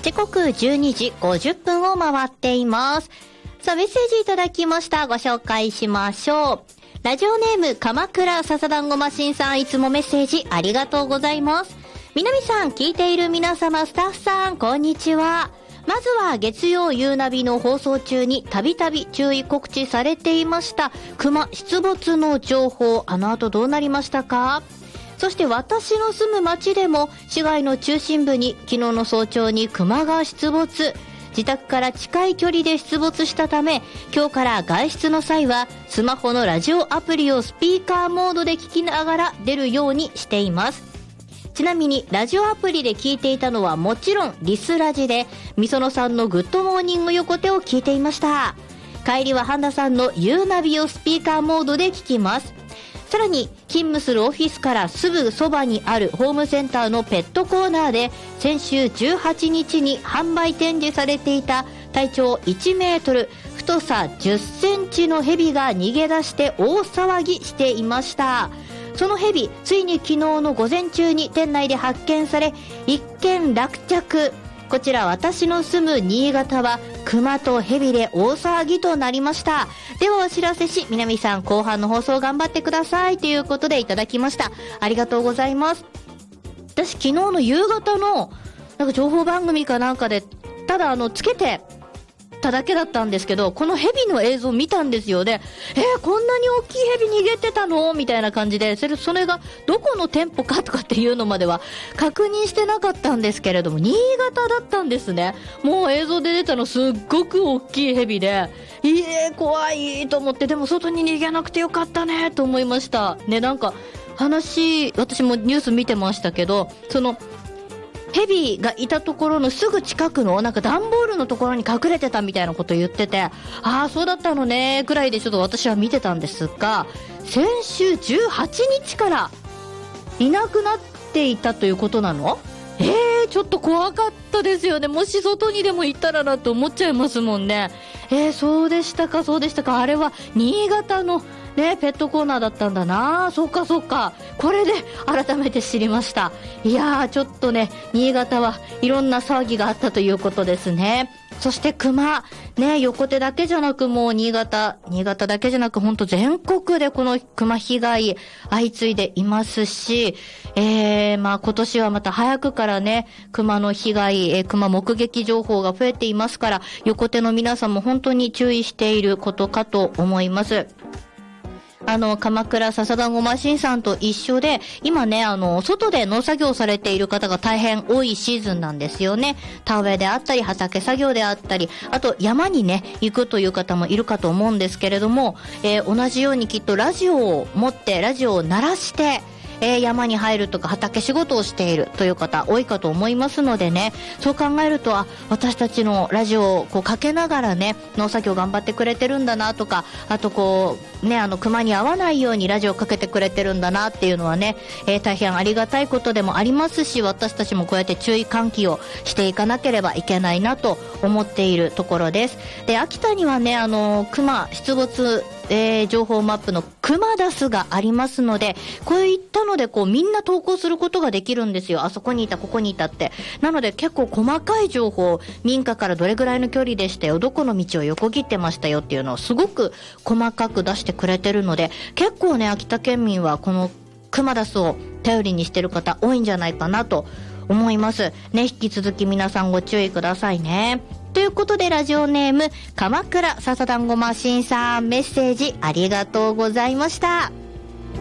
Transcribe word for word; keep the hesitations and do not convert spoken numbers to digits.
時刻じゅうにじごじゅっぷんを回っています。さあ、メッセージいただきました。ご紹介しましょう。ラジオネーム鎌倉笹団子マシンさん、いつもメッセージありがとうございます。南さん、聞いている皆様、スタッフさん、こんにちは。まずは月曜夕ナビの放送中にたびたび注意告知されていました熊出没の情報、あの後どうなりましたか？そして私の住む町でも市街の中心部に昨日の早朝に熊が出没。自宅から近い距離で出没したため、今日から外出の際はスマホのラジオアプリをスピーカーモードで聞きながら出るようにしています。ちなみにラジオアプリで聞いていたのはもちろんリスラジで、みそのさんのグッドモーニング横手を聞いていました。帰りはハンダさんのユーナビをスピーカーモードで聞きます。さらに勤務するオフィスからすぐそばにあるホームセンターのペットコーナーで、先週じゅうはちにちに販売展示されていた体長いちメートル、太さじゅっセンチのヘビが逃げ出して大騒ぎしていました。そのヘビ、ついに昨日の午前中に店内で発見され、一件落着。こちら私の住む新潟は熊とヘビで大騒ぎとなりました。ではお知らせし、南さん後半の放送頑張ってくださいということでいただきました。ありがとうございます。私昨日の夕方のなんか情報番組かなんかでただあのつけてただけだったんですけど、このヘビの映像見たんですよ。で、えー、こんなに大きいヘビ逃げてたのみたいな感じで、それ、それがどこの店舗かとかっていうのまでは確認してなかったんですけれども、新潟だったんですね。もう映像で出たのすっごく大きいヘビで、いえー、怖いと思って、でも外に逃げなくてよかったねと思いました。ね、なんか話、私もニュース見てましたけど、その、ヘビがいたところのすぐ近くのなんか段ボールのところに隠れてたみたいなこと言ってて、ああそうだったのねくらいでちょっと私は見てたんですが、先週じゅうはちにちからいなくなっていたということなの？えー、ちょっと怖かったですよね。もし外にでも行ったらなと思っちゃいますもんね。えー、そうでしたかそうでしたか。あれは新潟のね、ペットコーナーだったんだな。そっかそっか。これで改めて知りました。いやー、ちょっとね、新潟はいろんな騒ぎがあったということですね。そして熊、ね、横手だけじゃなくもう新潟、新潟だけじゃなく本当全国でこの熊被害相次いでいますし、えー、まあ今年はまた早くからね、熊の被害、えー、熊目撃情報が増えていますから、横手の皆さんも本当に注意していることかと思います。あの、鎌倉笹団子マシンさんと一緒で、今ね、あの、外で農作業されている方が大変多いシーズンなんですよね。田植えであったり、畑作業であったり、あと山にね、行くという方もいるかと思うんですけれども、えー、同じようにきっとラジオを持って、ラジオを鳴らして、えー、山に入るとか畑仕事をしているという方多いかと思いますのでね、そう考えると、あ、私たちのラジオをこうかけながらね、農作業頑張ってくれてるんだなとか、あとこうね、あの熊に合わないようにラジオをかけてくれてるんだなっていうのはね、えー、大変ありがたいことでもありますし、私たちもこうやって注意喚起をしていかなければいけないなと思っているところです。で、秋田にはね、あの熊出没えー、情報マップのクマダスがありますので、こういったのでこうみんな投稿することができるんですよ。あそこにいたここにいたって。なので結構細かい情報、民家からどれぐらいの距離でしたよ、どこの道を横切ってましたよっていうのをすごく細かく出してくれてるので、結構ね、秋田県民はこのクマダスを頼りにしてる方多いんじゃないかなと思いますね。引き続き皆さんご注意くださいね。ということで、ラジオネーム鎌倉笹団子マシンさん、メッセージありがとうございました。